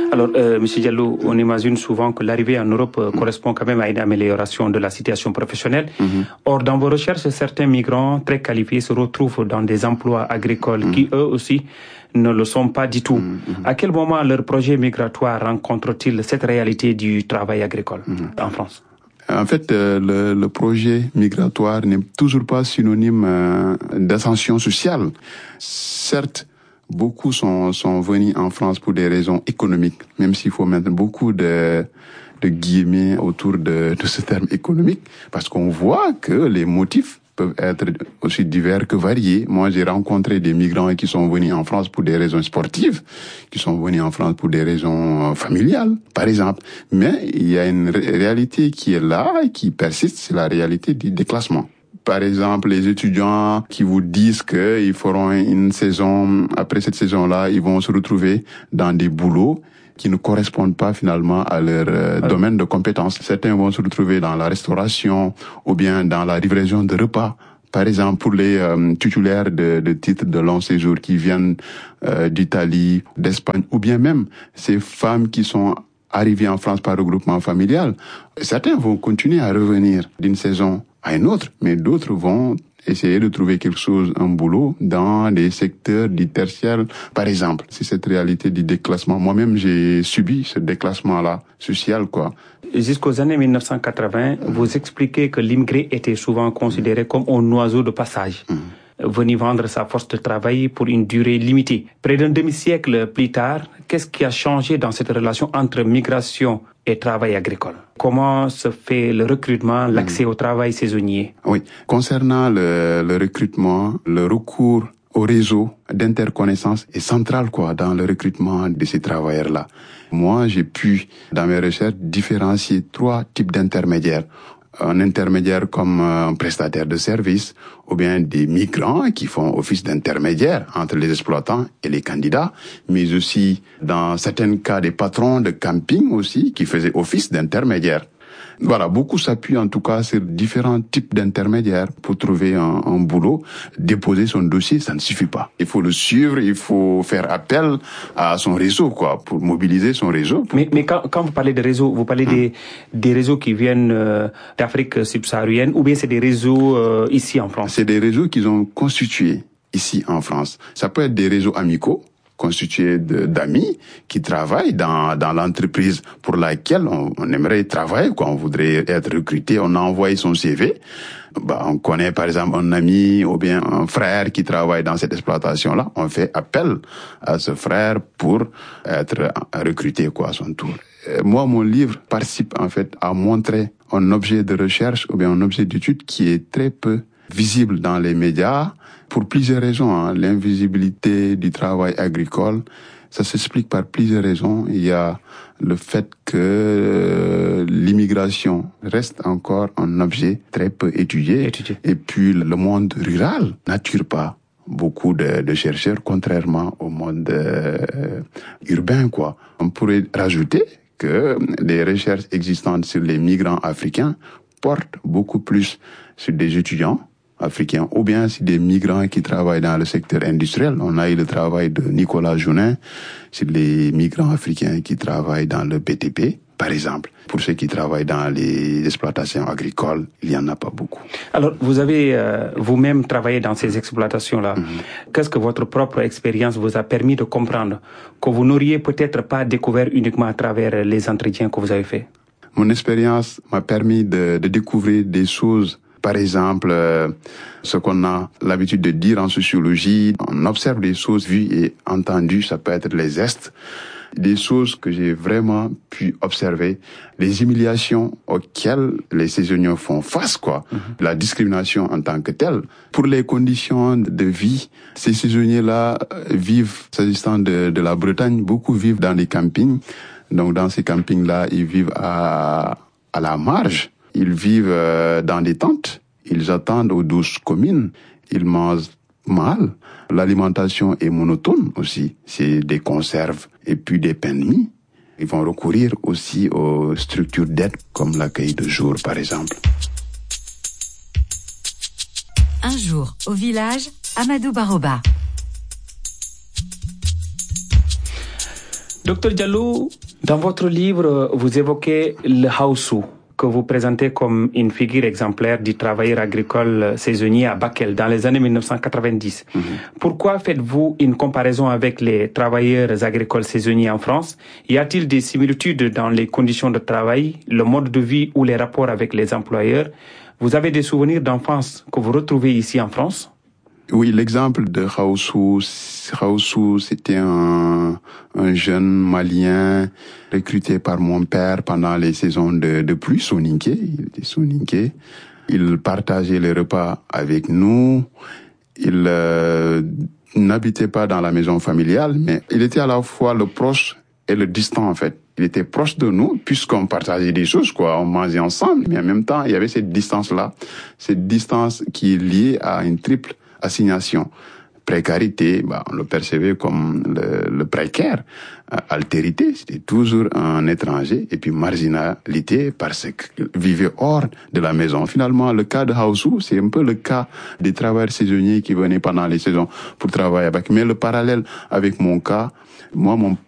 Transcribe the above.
Alors, M. Diallo, on imagine souvent que l'arrivée en Europe correspond quand même à une amélioration de la situation professionnelle. Or, dans vos recherches, certains migrants très qualifiés se retrouvent dans des emplois agricoles qui, eux aussi, ne le sont pas du tout. À quel moment leur projet migratoire rencontre-t-il cette réalité du travail agricole en France? En fait, le projet migratoire n'est toujours pas synonyme d'ascension sociale. Certes, beaucoup sont venus en France pour des raisons économiques, même s'il faut mettre beaucoup de guillemets autour de ce terme économique, parce qu'on voit que les motifs peuvent être aussi divers que variés. Moi, j'ai rencontré des migrants qui sont venus en France pour des raisons sportives, qui sont venus en France pour des raisons familiales, par exemple. Mais il y a une réalité qui est là et qui persiste, c'est la réalité du déclassement. Par exemple, les étudiants qui vous disent qu'ils feront une saison, après cette saison-là, ils vont se retrouver dans des boulots qui ne correspondent pas finalement à leur domaine de compétences. Certains vont se retrouver dans la restauration ou bien dans la livraison de repas. Par exemple, pour les titulaires de titres de long séjour qui viennent d'Italie, d'Espagne, ou bien même ces femmes qui sont arrivées en France par regroupement familial. Certains vont continuer à revenir d'une saison à une autre, mais d'autres vont essayer de trouver quelque chose, un boulot, dans des secteurs du tertiaire, par exemple. C'est cette réalité du déclassement. Moi-même, j'ai subi ce déclassement-là, social, quoi. Jusqu'aux années 1980, vous expliquez que l'immigré était souvent considéré comme un oiseau de passage, venu vendre sa force de travail pour une durée limitée. Près d'un demi-siècle plus tard, qu'est-ce qui a changé dans cette relation entre migration et travail agricole? Comment se fait le recrutement, l'accès au travail saisonnier? Oui, concernant le recrutement, le recours au réseau d'interconnaissance est central, quoi, dans le recrutement de ces travailleurs-là. Moi, j'ai pu, dans mes recherches, différencier 3 types d'intermédiaires. Un intermédiaire comme un prestataire de services, ou bien des migrants qui font office d'intermédiaire entre les exploitants et les candidats, mais aussi, dans certains cas, des patrons de camping aussi qui faisaient office d'intermédiaire. Voilà, beaucoup s'appuient en tout cas sur différents types d'intermédiaires pour trouver un boulot. Déposer son dossier, ça ne suffit pas. Il faut le suivre, il faut faire appel à son réseau, quoi, pour mobiliser son réseau. Mais quand vous parlez de réseau, vous parlez des réseaux qui viennent d'Afrique subsaharienne, ou bien c'est des réseaux ici en France? C'est des réseaux qu'ils ont constitués ici en France. Ça peut être des réseaux amicaux, constitué d'amis qui travaillent dans l'entreprise pour laquelle on aimerait travailler, quoi. On voudrait être recruté, on a envoyé son CV. On connaît par exemple un ami ou bien un frère qui travaille dans cette exploitation-là. On fait appel à ce frère pour être recruté, quoi, à son tour. Moi, mon livre participe en fait à montrer un objet de recherche ou bien un objet d'étude qui est très peu visible dans les médias pour plusieurs raisons. L'invisibilité du travail agricole, ça s'explique par plusieurs raisons. Il y a le fait que l'immigration reste encore un objet très peu étudié. Et puis le monde rural n'attire pas beaucoup de chercheurs, contrairement au monde urbain, quoi. On pourrait rajouter que les recherches existantes sur les migrants africains portent beaucoup plus sur des étudiants africains ou bien sur des migrants qui travaillent dans le secteur industriel. On a eu le travail de Nicolas Jounin sur les migrants africains qui travaillent dans le BTP, par exemple. Pour ceux qui travaillent dans les exploitations agricoles, il n'y en a pas beaucoup. Alors, vous avez vous-même travaillé dans ces exploitations-là. Qu'est-ce que votre propre expérience vous a permis de comprendre que vous n'auriez peut-être pas découvert uniquement à travers les entretiens que vous avez faits? Mon expérience m'a permis de découvrir des choses. Par exemple, ce qu'on a l'habitude de dire en sociologie, on observe des choses vues et entendues, ça peut être les gestes, des choses que j'ai vraiment pu observer, les humiliations auxquelles les saisonniers font face, quoi, la discrimination en tant que telle. Pour les conditions de vie, ces saisonniers-là vivent, s'agissant de la Bretagne, beaucoup vivent dans des campings. Donc dans ces campings-là, ils vivent à la marge. Ils vivent dans des tentes, ils attendent aux douches communes, ils mangent mal. L'alimentation est monotone aussi, c'est des conserves et puis des pains de mie. Ils vont recourir aussi aux structures d'aide comme l'accueil de jour par exemple. Un jour, au village, Amadou Baroba. Docteur Diallo, dans votre livre, vous évoquez le Haussou, que vous présentez comme une figure exemplaire du travailleur agricole saisonnier à Bakel dans les années 1990. Pourquoi faites-vous une comparaison avec les travailleurs agricoles saisonniers en France? Y a-t-il des similitudes dans les conditions de travail, le mode de vie ou les rapports avec les employeurs? Vous avez des souvenirs d'enfance que vous retrouvez ici en France? Oui, l'exemple de Haussou, c'était un jeune Malien recruté par mon père pendant les saisons de pluie, soninké. Il était soninké. Il partageait les repas avec nous. Il n'habitait pas dans la maison familiale, mais il était à la fois le proche et le distant, en fait. Il était proche de nous, puisqu'on partageait des choses, quoi. On mangeait ensemble, mais en même temps, il y avait cette distance-là. Cette distance qui est liée à une triple assignation. Précarité, on le percevait comme le précaire. Altérité, c'était toujours un étranger. Et puis marginalité, parce qu'il vivait hors de la maison. Finalement, le cas de Haussou, c'est un peu le cas des travailleurs saisonniers qui venaient pendant les saisons pour travailler avec. Mais le parallèle avec mon cas, moi, mon